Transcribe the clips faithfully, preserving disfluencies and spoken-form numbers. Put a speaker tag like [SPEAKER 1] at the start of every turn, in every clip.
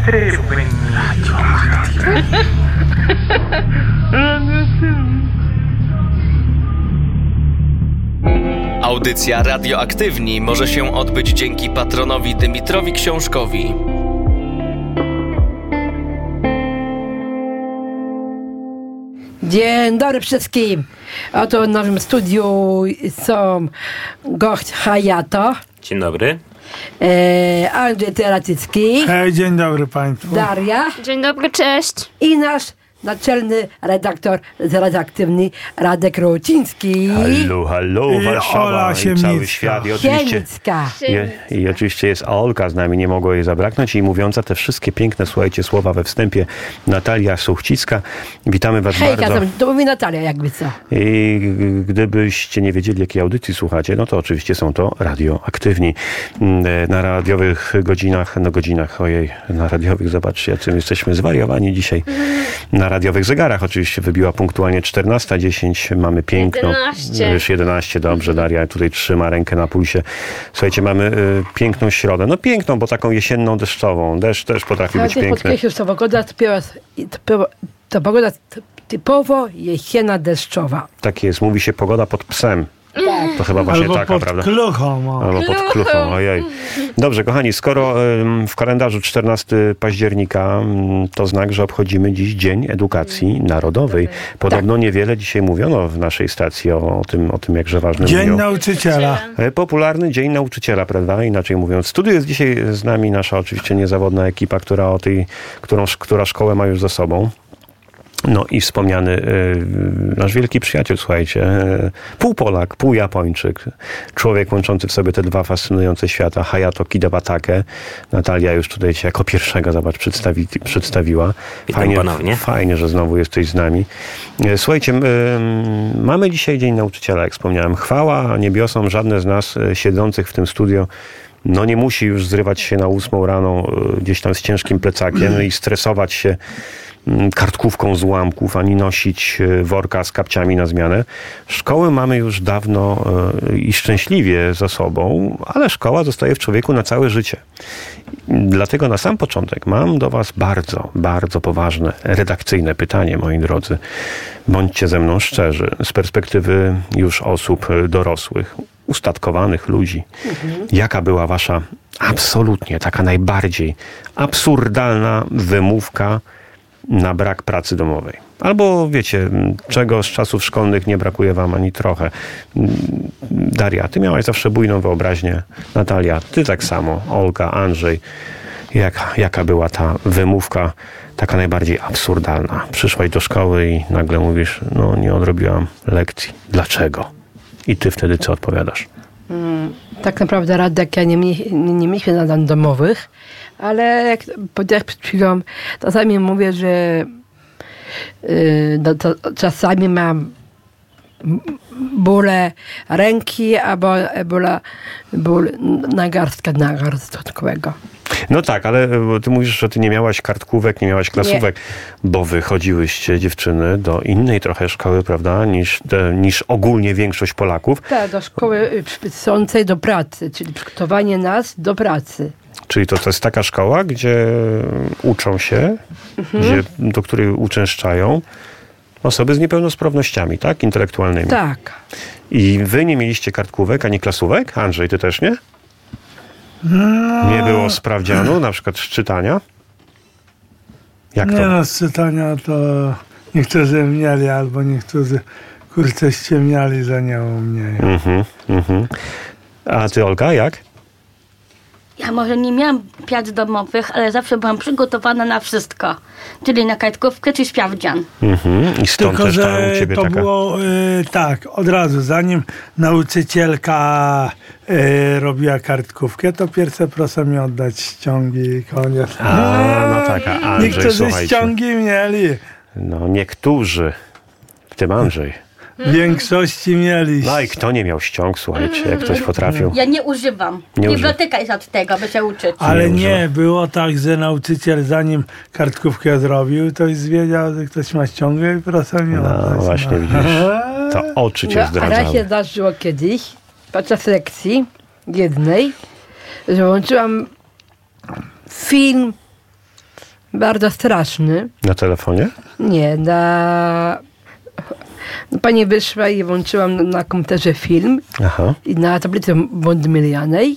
[SPEAKER 1] Audycja Radioaktywni może się odbyć dzięki patronowi Dymitrowi Książkowi.
[SPEAKER 2] Dzień dobry wszystkim. Oto w naszym studiu są gość Hayato.
[SPEAKER 3] Dzień dobry.
[SPEAKER 2] E, Andrzej Teracycki.
[SPEAKER 4] Hej, dzień dobry Państwu.
[SPEAKER 2] Daria.
[SPEAKER 5] Dzień dobry, cześć.
[SPEAKER 2] I nasz naczelny redaktor Radioaktywny Radek Ruciński.
[SPEAKER 3] Hallo, hallo,
[SPEAKER 4] I
[SPEAKER 3] Warszawa
[SPEAKER 4] Ola
[SPEAKER 3] i
[SPEAKER 4] Siemnicka.
[SPEAKER 3] cały świat. I oczywiście,
[SPEAKER 2] Siemnicka.
[SPEAKER 3] i, I oczywiście jest Olka z nami, nie mogło jej zabraknąć. I mówiąca te wszystkie piękne, słuchajcie, słowa we wstępie, Natalia Suchcicka. Witamy Was
[SPEAKER 2] Hejka,
[SPEAKER 3] bardzo.
[SPEAKER 2] to mówi Natalia, jakby co.
[SPEAKER 3] I gdybyście nie wiedzieli, jakiej audycji słuchacie, no to oczywiście są to Radioaktywni. Na radiowych godzinach, no godzinach, ojej, na radiowych, zobaczcie, jacy jesteśmy zwariowani dzisiaj. Na radiowych zegarach oczywiście wybiła punktualnie czternasta dziesięć. Mamy piękną.
[SPEAKER 5] jedenaście.
[SPEAKER 3] Już jedenaście, dobrze, Daria tutaj trzyma rękę na pulsie. Słuchajcie, mamy y, piękną środę. No piękną, bo taką jesienną, deszczową. Deszcz też potrafi być piękny.
[SPEAKER 2] Podkreślił, że to pogoda typowa, to pogoda typowo jesienna deszczowa.
[SPEAKER 3] Tak jest, mówi się pogoda pod psem.
[SPEAKER 2] Tak.
[SPEAKER 3] To chyba właśnie
[SPEAKER 4] Albo
[SPEAKER 3] taka,
[SPEAKER 4] pod
[SPEAKER 3] prawda?
[SPEAKER 4] kluchą. O.
[SPEAKER 3] Albo pod kluchą, ojej. Dobrze, kochani, skoro ym, w kalendarzu czternastego października ym, to znak, że obchodzimy dziś Dzień Edukacji Narodowej. Podobno niewiele dzisiaj mówiono w naszej stacji o, o, tym, o tym jakże ważnym
[SPEAKER 4] Dzień
[SPEAKER 3] dniu.
[SPEAKER 4] nauczyciela.
[SPEAKER 3] E, Popularny Dzień Nauczyciela, prawda? Inaczej mówiąc. W studiu jest dzisiaj z nami nasza oczywiście niezawodna ekipa, która o tej, którą, która szkołę ma już za sobą. No i wspomniany y, nasz wielki przyjaciel, słuchajcie, y, pół Polak, pół Japończyk, człowiek łączący w sobie te dwa fascynujące świata, Hayato Kidawatake. Natalia już tutaj cię jako pierwszego, zobacz, przedstawi, przedstawiła.
[SPEAKER 6] Witam ponownie.
[SPEAKER 3] Fajnie, że znowu jesteś z nami. Y, słuchajcie, y, mamy dzisiaj Dzień Nauczyciela, jak wspomniałem. Chwała niebiosom, żadne z nas y, siedzących w tym studio no nie musi już zrywać się na ósmą rano y, gdzieś tam z ciężkim plecakiem i stresować się kartkówką z ułamków, ani nosić worka z kapciami na zmianę. Szkołę mamy już dawno i szczęśliwie za sobą, ale szkoła zostaje w człowieku na całe życie. Dlatego na sam początek mam do Was bardzo, bardzo poważne, redakcyjne pytanie, moi drodzy. Bądźcie ze mną szczerzy, z perspektywy już osób dorosłych, ustatkowanych ludzi. Mhm. Jaka była Wasza absolutnie taka najbardziej absurdalna wymówka na brak pracy domowej? Albo wiecie, czego z czasów szkolnych nie brakuje wam ani trochę. Daria, ty miałaś zawsze bujną wyobraźnię. Natalia, ty tak samo. Olga, Andrzej. Jak, jaka była ta wymówka taka najbardziej absurdalna? Przyszłaś do szkoły i nagle mówisz, no nie odrobiłam lekcji. Dlaczego? I ty wtedy co odpowiadasz?
[SPEAKER 2] Hmm, tak naprawdę Radek, ja nie, nie, nie mieliśmy zadań domowych, ale jak powiedziałeś przed chwilą, czasami mówię, że yy, no to czasami mam bóle ręki albo ból, ból nagarstka nagarstkowego.
[SPEAKER 3] No tak, ale ty mówisz, że ty nie miałaś kartkówek, nie miałaś klasówek, nie. Bo wy chodziłyście, dziewczyny, do innej trochę szkoły, prawda, niż, te, niż ogólnie większość Polaków.
[SPEAKER 2] Tak, do szkoły przypiszącej do pracy, czyli przygotowanie nas do pracy.
[SPEAKER 3] Czyli to, to jest taka szkoła, gdzie uczą się, mhm. gdzie, do której uczęszczają osoby z niepełnosprawnościami, tak? Intelektualnymi.
[SPEAKER 2] Tak.
[SPEAKER 3] I wy nie mieliście kartkówek, ani klasówek? Andrzej, ty też nie? No. Nie było sprawdzianu, na przykład z czytania? Jak
[SPEAKER 4] nie
[SPEAKER 3] to?
[SPEAKER 4] no, z czytania to niektórzy mieli, albo niektórzy kurczę ściemniali, że nie umieją.
[SPEAKER 3] Mhm, mhm. A ty, Olga, jak?
[SPEAKER 5] Ja może nie miałam prac domowych, ale zawsze byłam przygotowana na wszystko. Czyli na kartkówkę czy sprawdzian.
[SPEAKER 3] Mhm. I stąd
[SPEAKER 4] Tylko,
[SPEAKER 3] też ta
[SPEAKER 4] że
[SPEAKER 3] u ciebie
[SPEAKER 4] to
[SPEAKER 3] taka...
[SPEAKER 4] było y, tak, od razu, zanim nauczycielka y, robiła kartkówkę, to pierwsze proszę mi oddać ściągi i koniec.
[SPEAKER 3] A, no tak, a Andrzej,
[SPEAKER 4] niektórzy
[SPEAKER 3] słuchajcie.
[SPEAKER 4] ściągi mieli.
[SPEAKER 3] No niektórzy, w tym Andrzej.
[SPEAKER 4] W większości mieli.
[SPEAKER 3] No i kto nie miał ściąg, słuchajcie, jak ktoś potrafił.
[SPEAKER 5] Ja nie używam.
[SPEAKER 3] Nie
[SPEAKER 5] Biblioteka jest od tego, by się uczyć.
[SPEAKER 4] Ale
[SPEAKER 3] nie,
[SPEAKER 4] nie, było tak, że nauczyciel zanim kartkówkę zrobił, to już wiedział, że ktoś ma ściągę i proszę mi oddać.
[SPEAKER 3] No właśnie,
[SPEAKER 4] no.
[SPEAKER 3] widzisz, to oczy cię
[SPEAKER 2] No, a
[SPEAKER 3] zdradzały.
[SPEAKER 2] raz się zdarzyło kiedyś, podczas lekcji jednej, że włączyłam film bardzo straszny.
[SPEAKER 3] Na telefonie?
[SPEAKER 2] Nie, na... Pani wyszła i włączyłam na komputerze film
[SPEAKER 3] Aha.
[SPEAKER 2] i na tablicy wądmilianej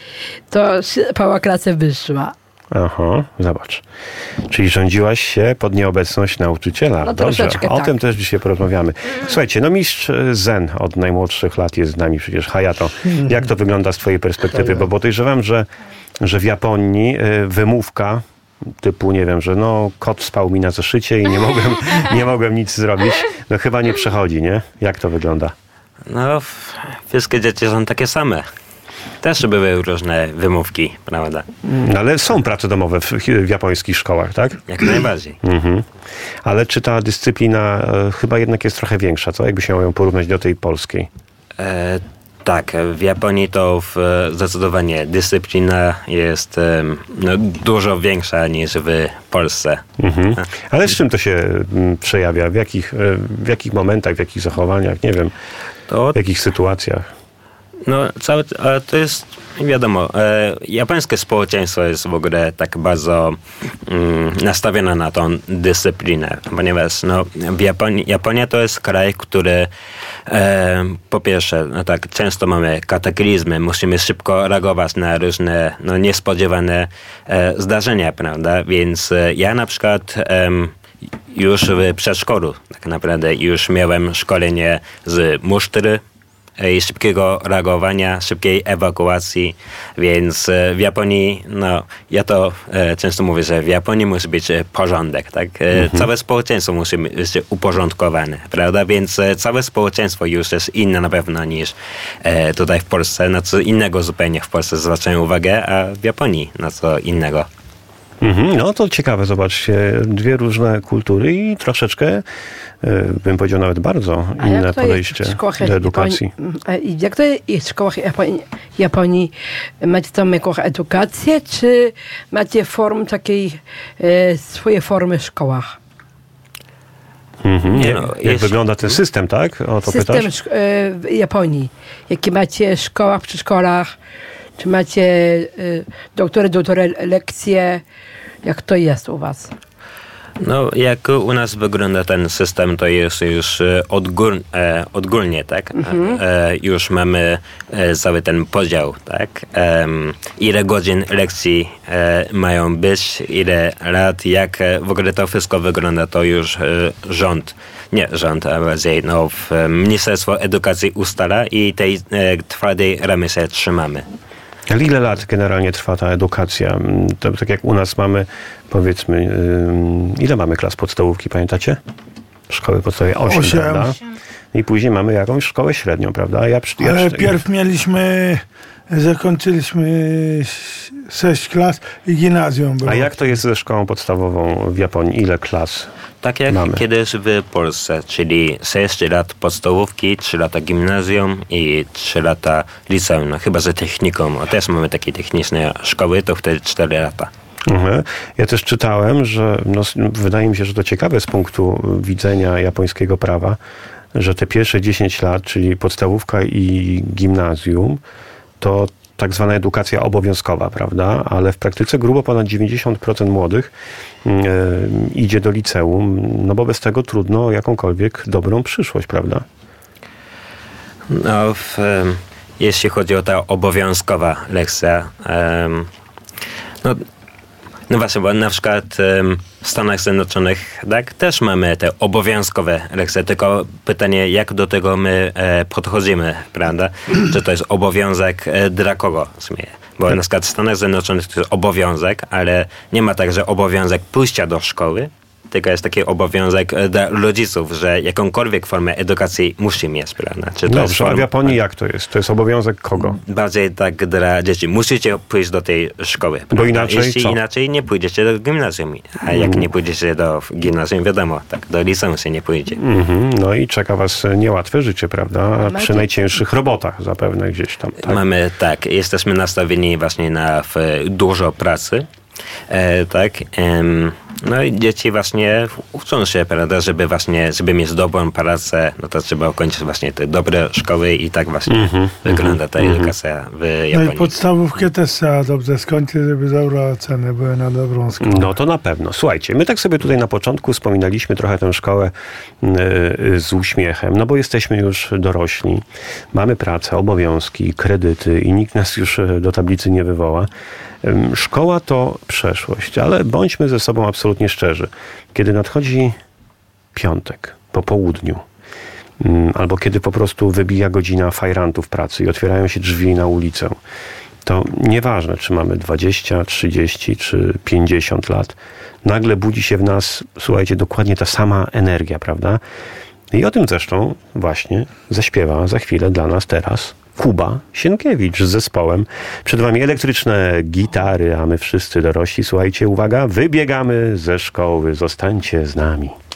[SPEAKER 2] to cała klasa wyszła.
[SPEAKER 3] Aha, zobacz. Czyli rządziłaś się pod nieobecność nauczyciela.
[SPEAKER 2] No
[SPEAKER 3] Dobrze,
[SPEAKER 2] troszeczkę
[SPEAKER 3] o
[SPEAKER 2] tak.
[SPEAKER 3] tym też dzisiaj porozmawiamy. Słuchajcie, no mistrz Zen od najmłodszych lat jest z nami przecież. Hayato, jak to wygląda z twojej perspektywy? Bo podejrzewam, że, że w Japonii y, wymówka typu, nie wiem, że no kot spał mi na zeszycie i nie mogłem, nie mogłem nic zrobić. No chyba nie przechodzi, nie? Jak to wygląda?
[SPEAKER 6] No, wszystkie dzieci są takie same. Też były różne wymówki, prawda?
[SPEAKER 3] No, ale są prace domowe w, w japońskich szkołach, tak?
[SPEAKER 6] Jak najbardziej.
[SPEAKER 3] Mhm. Ale czy ta dyscyplina e, chyba jednak jest trochę większa, co? Jakby się ją porównać do tej polskiej?
[SPEAKER 6] E, tak, w Japonii to w, zdecydowanie dyscyplina jest e, no, dużo większa niż w Polsce.
[SPEAKER 3] Mhm. Ale z czym to się m, przejawia? W jakich, e, w jakich momentach, w jakich zachowaniach? Nie wiem,
[SPEAKER 6] To
[SPEAKER 3] w jakich sytuacjach?
[SPEAKER 6] No, całe, ale to jest, wiadomo, e, japońskie społeczeństwo jest w ogóle tak bardzo mm, nastawione na tą dyscyplinę, ponieważ no, w Japonii, Japonia to jest kraj, który e, po pierwsze, no tak, często mamy kataklizmy, musimy szybko reagować na różne no, niespodziewane e, zdarzenia, prawda, więc e, ja na przykład e, już w przedszkolu tak naprawdę już miałem szkolenie z musztry, i szybkiego reagowania, szybkiej ewakuacji, więc w Japonii, no ja to e, często mówię, że w Japonii musi być porządek, tak? E, mhm. Całe społeczeństwo musi być uporządkowane, prawda? Więc e, całe społeczeństwo już jest inne na pewno niż e, tutaj w Polsce, na co innego zupełnie w Polsce zwracają uwagę, a w Japonii na co innego.
[SPEAKER 3] Mhm, no to ciekawe, zobaczcie, dwie różne kultury i troszeczkę, bym powiedział nawet bardzo inne podejście do edukacji.
[SPEAKER 2] Japonii, jak to jest w szkołach Japonii, Japonii? Macie tam jakąś edukację, czy macie form takiej, e, swoje formy w szkołach?
[SPEAKER 3] Mhm.
[SPEAKER 6] Nie,
[SPEAKER 3] Jak,
[SPEAKER 6] no,
[SPEAKER 3] jak
[SPEAKER 6] jest,
[SPEAKER 3] wygląda ten system, tak? O to
[SPEAKER 2] system
[SPEAKER 3] pytasz?
[SPEAKER 2] szk- e, w Japonii. Jakie macie w szkołach, przedszkolach? Czy macie y, doktory, doktory lekcje? Jak to jest u was?
[SPEAKER 6] No, jak u nas wygląda ten system, to jest już odgór, e, odgórnie, tak? Mhm. E, już mamy e, cały ten podział, tak? E, ile godzin lekcji e, mają być, ile lat, jak e, w ogóle to wszystko wygląda, to już e, rząd, nie rząd, a bardziej no, w, e, Ministerstwo Edukacji ustala i tej e, twardej ramy się trzymamy.
[SPEAKER 3] Ale ile lat generalnie trwa ta edukacja? To tak jak u nas mamy, powiedzmy, yy, ile mamy klas podstawówki, pamiętacie? Szkoły podstawowej osiem,
[SPEAKER 4] Osiem.
[SPEAKER 3] prawda? I później mamy jakąś szkołę średnią, prawda? Ja, ja,
[SPEAKER 4] Ale
[SPEAKER 3] ja,
[SPEAKER 4] pierw mieliśmy, zakończyliśmy sześć klas i gimnazjum było.
[SPEAKER 3] A jak to jest ze szkołą podstawową w Japonii? Ile klas?
[SPEAKER 6] Tak jak
[SPEAKER 3] Mamy.
[SPEAKER 6] kiedyś w Polsce, czyli sześć lat podstawówki, trzy lata gimnazjum i trzy lata liceum. No, chyba, że technikum. O, też mamy takie techniczne szkoły, to wtedy cztery lata.
[SPEAKER 3] Mhm. Ja też czytałem, że no, wydaje mi się, że to ciekawe z punktu widzenia japońskiego prawa, że te pierwsze dziesięć lat, czyli podstawówka i gimnazjum, to tak zwana edukacja obowiązkowa, prawda? Ale w praktyce grubo ponad dziewięćdziesiąt procent młodych yy, idzie do liceum, no bo bez tego trudno o jakąkolwiek dobrą przyszłość, prawda?
[SPEAKER 6] No, w, um, jeśli chodzi o ta obowiązkowa lekcja, um, no, no właśnie, bo na przykład um, w Stanach Zjednoczonych tak, też mamy te obowiązkowe lekcje, tylko pytanie, jak do tego my e, podchodzimy, prawda? Czy to jest obowiązek e, dla kogo w sumie? Bo na przykład w Stanach Zjednoczonych to jest obowiązek, ale nie ma tak, że obowiązek pójścia do szkoły, tylko jest taki obowiązek dla rodziców, że jakąkolwiek formę edukacji musi mieć, prawda? Czy to
[SPEAKER 3] Dobrze,
[SPEAKER 6] jest form...
[SPEAKER 3] a w Japonii jak to jest? To jest obowiązek kogo?
[SPEAKER 6] Bardziej tak dla dzieci. Musicie pójść do tej szkoły.
[SPEAKER 3] Bo inaczej
[SPEAKER 6] Jeśli
[SPEAKER 3] co?
[SPEAKER 6] inaczej nie pójdziecie do gimnazjum. A jak nie pójdziecie do gimnazjum, wiadomo, tak, do liceum się nie pójdzie.
[SPEAKER 3] Mhm. No i czeka was niełatwe życie, prawda? Przy najcięższych robotach zapewne gdzieś tam. Tak?
[SPEAKER 6] Mamy, tak, jesteśmy nastawieni właśnie na w, dużo pracy. E, tak. Em, No i dzieci właśnie uczą się, prawda, żeby właśnie, żeby mieć dobrą pracę, no to trzeba ukończyć właśnie te dobre szkoły i tak właśnie mm-hmm, wygląda ta mm-hmm. edukacja w Japonii.
[SPEAKER 4] No i podstawówkę też trzeba dobrze skończyć, żeby dobre oceny były na dobrą szkołę.
[SPEAKER 3] No to na pewno. Słuchajcie, my tak sobie tutaj na początku wspominaliśmy trochę tę szkołę yy, z uśmiechem, no bo jesteśmy już dorośli, mamy pracę, obowiązki, kredyty i nikt nas już do tablicy nie wywoła. Szkoła to przeszłość, ale bądźmy ze sobą absolutnie szczerzy. Kiedy nadchodzi piątek po południu, albo kiedy po prostu wybija godzina fajrantów pracy i otwierają się drzwi na ulicę, to nieważne, czy mamy dwadzieścia, trzydzieści czy pięćdziesiąt lat, nagle budzi się w nas, słuchajcie, dokładnie ta sama energia, prawda? I o tym zresztą właśnie zaśpiewa za chwilę dla nas teraz Kuba Sienkiewicz z zespołem. Przed wami elektryczne gitary, a my wszyscy dorośli, słuchajcie, uwaga, wybiegamy ze szkoły, zostańcie z nami.